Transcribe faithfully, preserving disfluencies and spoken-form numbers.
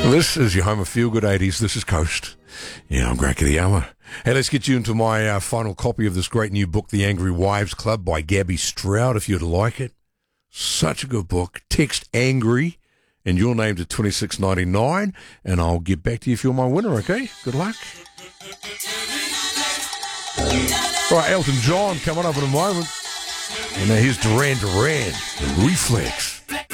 This is your home of Feel Good eighties. This is Coast. Yeah, I'm Greg Kiriyawa. Hey, let's get you into my uh, final copy of this great new book, The Angry Wives Club by Gabby Stroud, if you'd like it. Such a good book. Text ANGRY and your name to twenty-six ninety-nine, and I'll get back to you if you're my winner, okay? Good luck. Right, Elton John coming up in a moment. And now here's Duran Duran, The Reflex.